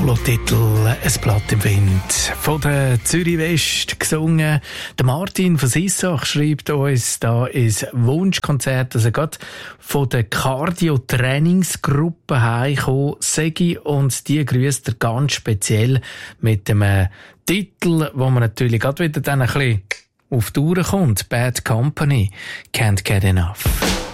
Solotitel «Es Blatt im Wind» von der Zürich West gesungen. Der Martin von Sissach schreibt uns da ins Wunschkonzert, dass er gerade von der Cardio-Trainingsgruppe heimgekommen sei, und die grüßt er ganz speziell mit dem Titel, wo man natürlich gerade wieder dann ein bisschen auf die Tour kommt. «Bad Company, Can't Get Enough».